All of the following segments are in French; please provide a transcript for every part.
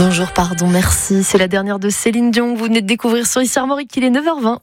Bonjour, pardon, merci. C'est la dernière de Céline Dion. Vous venez de découvrir sur Ici Armorique qu'il est 9h20.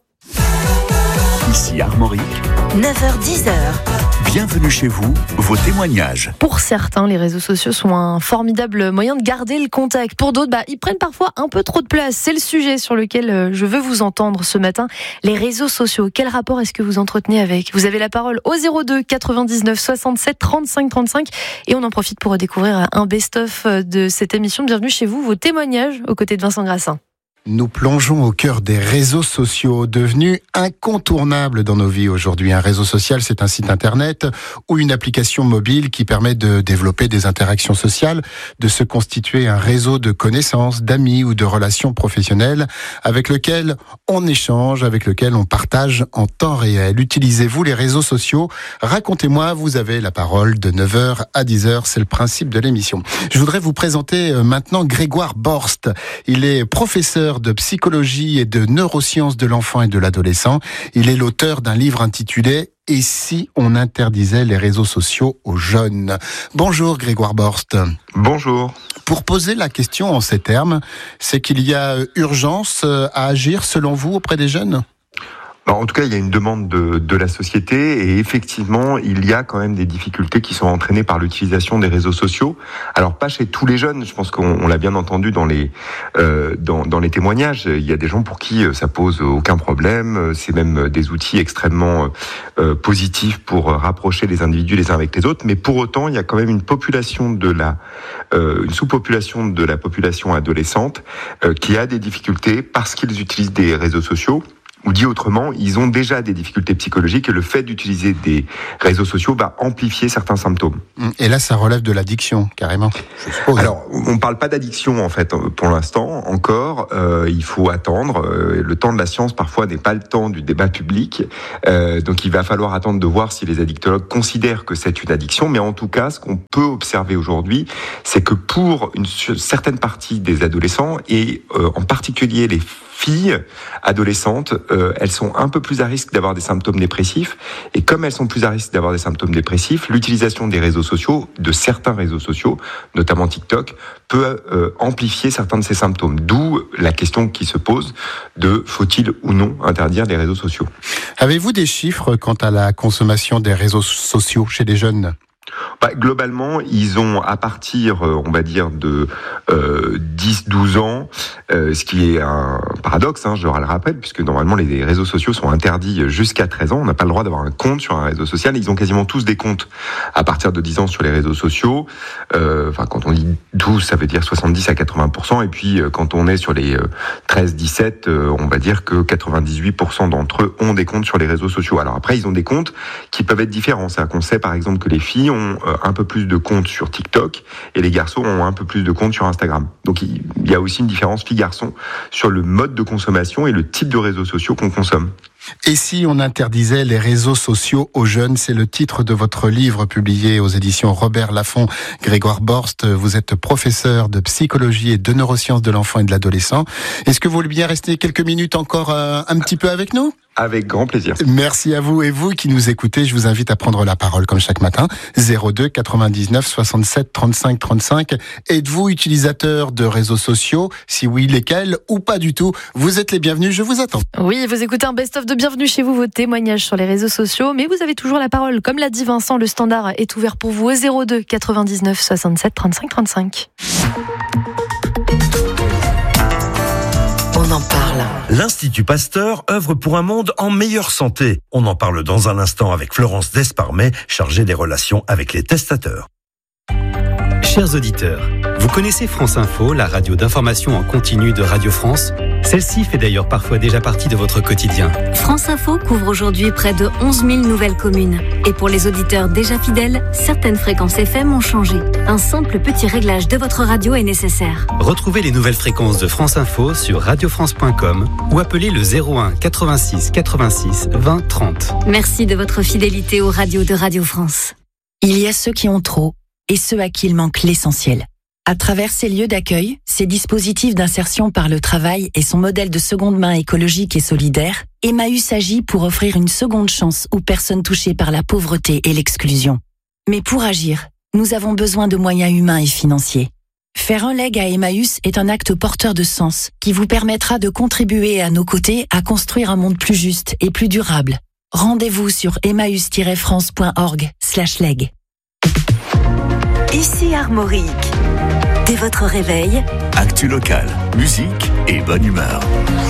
Ici Armorique, 9h10. bienvenue chez vous, vos témoignages. Pour certains, les réseaux sociaux sont un formidable moyen de garder le contact. Pour d'autres, ils prennent parfois un peu trop de place. C'est le sujet sur lequel je veux vous entendre ce matin. Les réseaux sociaux, quel rapport est-ce que vous entretenez avec ? Vous avez la parole au 02 99 67 35 35 et on en profite pour redécouvrir un best-of de cette émission. Bienvenue chez vous, vos témoignages aux côtés de Vincent Grassin. Nous plongeons au cœur des réseaux sociaux, devenus incontournables dans nos vies aujourd'hui. Un réseau social, c'est un site internet ou une application mobile qui permet de développer des interactions sociales, de se constituer un réseau de connaissances, d'amis ou de relations professionnelles avec lequel on échange, avec lequel on partage en temps réel. Utilisez-vous les réseaux sociaux ? Racontez-moi, vous avez la parole de 9h à 10h, c'est le principe de l'émission. Je voudrais vous présenter maintenant Grégoire Borst. Il est professeur de psychologie et de neurosciences de l'enfant et de l'adolescent. Il est l'auteur d'un livre intitulé « Et si on interdisait les réseaux sociaux aux jeunes ?» Bonjour Grégoire Borst. Bonjour. Pour poser la question en ces termes, c'est qu'il y a urgence à agir selon vous auprès des jeunes ? En tout cas, il y a une demande de la société et effectivement, il y a quand même des difficultés qui sont entraînées par l'utilisation des réseaux sociaux. Alors, pas chez tous les jeunes, je pense qu'on l'a bien entendu dans les témoignages. Il y a des gens pour qui ça pose aucun problème. C'est même des outils extrêmement positifs pour rapprocher les individus les uns avec les autres. Mais pour autant, il y a quand même une population une sous-population de la population adolescente qui a des difficultés parce qu'ils utilisent des réseaux sociaux. Ou dit autrement, ils ont déjà des difficultés psychologiques et le fait d'utiliser des réseaux sociaux va amplifier certains symptômes. Et là, ça relève de l'addiction, carrément, je suppose. Alors, on ne parle pas d'addiction, en fait, pour l'instant, encore. Il faut attendre. Le temps de la science, parfois, n'est pas le temps du débat public. Donc, il va falloir attendre de voir si les addictologues considèrent que c'est une addiction. Mais en tout cas, ce qu'on peut observer aujourd'hui, c'est que pour une certaine partie des adolescents, et en particulier les filles adolescentes, elles sont un peu plus à risque d'avoir des symptômes dépressifs. Et comme elles sont plus à risque d'avoir des symptômes dépressifs, l'utilisation des réseaux sociaux, de certains réseaux sociaux, notamment TikTok, peut amplifier certains de ces symptômes. D'où la question qui se pose de faut-il ou non interdire les réseaux sociaux. Avez-vous des chiffres quant à la consommation des réseaux sociaux chez les jeunes ? Globalement, ils ont à partir, on va dire, de 10-12 ans, ce qui est un paradoxe, je le rappelle, puisque normalement les réseaux sociaux sont interdits jusqu'à 13 ans. On n'a pas le droit d'avoir un compte sur un réseau social. Ils ont quasiment tous des comptes à partir de 10 ans sur les réseaux sociaux. Quand on dit 12, ça veut dire 70 à 80%. Et puis, quand on est sur les 13-17, on va dire que 98% d'entre eux ont des comptes sur les réseaux sociaux. Alors après, ils ont des comptes qui peuvent être différents. C'est-à-dire qu'on sait, par exemple, que les filles ont un peu plus de comptes sur TikTok et les garçons ont un peu plus de comptes sur Instagram. Donc il y a aussi une différence filles-garçons sur le mode de consommation et le type de réseaux sociaux qu'on consomme. Et si on interdisait les réseaux sociaux aux jeunes, c'est le titre de votre livre publié aux éditions Robert Laffont. Grégoire Borst, vous êtes professeur de psychologie et de neurosciences de l'enfant et de l'adolescent. Est-ce que vous voulez bien rester quelques minutes encore un petit peu avec nous ? Avec grand plaisir. Merci à vous. Et vous qui nous écoutez, je vous invite à prendre la parole comme chaque matin. 02 99 67 35 35. Êtes-vous utilisateur de réseaux sociaux ? Si oui, lesquels ou pas du tout ? Vous êtes les bienvenus, je vous attends. Oui, vous écoutez un best-of de Bienvenue chez vous, vos témoignages sur les réseaux sociaux, mais vous avez toujours la parole. Comme l'a dit Vincent, le standard est ouvert pour vous au 02 99 67 35 35. On en parle. L'Institut Pasteur œuvre pour un monde en meilleure santé. On en parle dans un instant avec Florence Desparmet, chargée des relations avec les testateurs. Chers auditeurs, vous connaissez France Info, la radio d'information en continu de Radio France ? Celle-ci fait d'ailleurs parfois déjà partie de votre quotidien. France Info couvre aujourd'hui près de 11 000 nouvelles communes. Et pour les auditeurs déjà fidèles, certaines fréquences FM ont changé. Un simple petit réglage de votre radio est nécessaire. Retrouvez les nouvelles fréquences de France Info sur radiofrance.com ou appelez le 01 86 86 20 30. Merci de votre fidélité aux radios de Radio France. Il y a ceux qui ont trop et ceux à qui il manque l'essentiel. À travers ces lieux d'accueil, ces dispositifs d'insertion par le travail et son modèle de seconde main écologique et solidaire, Emmaüs agit pour offrir une seconde chance aux personnes touchées par la pauvreté et l'exclusion. Mais pour agir, nous avons besoin de moyens humains et financiers. Faire un leg à Emmaüs est un acte porteur de sens qui vous permettra de contribuer à nos côtés à construire un monde plus juste et plus durable. Rendez-vous sur emmaüs-france.org/leg. Ici Armorique. Dès votre réveil, Actu locale, musique et bonne humeur.